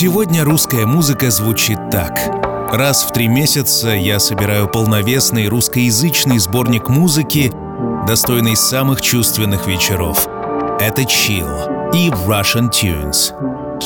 Сегодня русская музыка звучит так. Раз в 3 месяца я собираю полновесный русскоязычный сборник музыки, достойный самых чувственных вечеров. Это Chill и Russian Tunes.